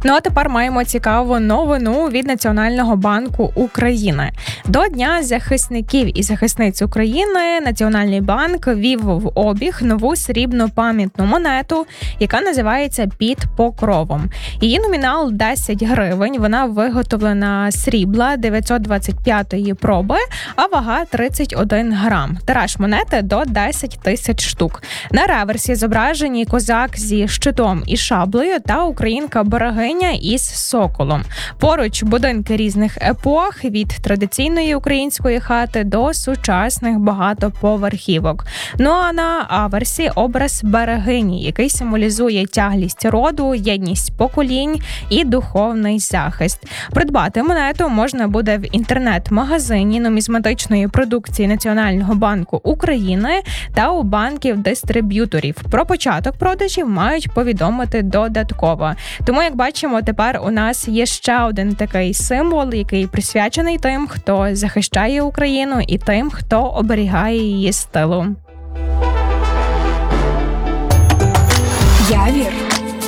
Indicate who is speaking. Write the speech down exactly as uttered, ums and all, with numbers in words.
Speaker 1: Ну а тепер маємо цікаву новину від Національного банку України. До Дня захисників і захисниць України Національний банк ввів в обіг нову срібну пам'ятну монету, яка називається «Під покровом». Її номінал десять гривень, вона виготовлена з срібла дев'ятсот двадцять п'ятої проби, а вага тридцять один грам. Тираж монети до десять тисяч штук. На реверсі зображені козак зі щитом і шаблею та українка-берегиня із соколом. Поруч будинки різних епох, від традиційної української хати до сучасних багатоповерхівок. Ну а на аверсі образ берегині, який символізує тяглість роду, єдність поколінь і духовний захист. Придбати монету можна буде в інтернет-магазині нумізматичної продукції Національного банку України та у банків-дистриб'юторів. Про початок продажів мають повідомити додатково. Тому, як бачимо, тепер у нас є ще один такий символ, який присвячений тим, хто захищає Україну, і тим, хто оберігає її з тилу.
Speaker 2: Явір.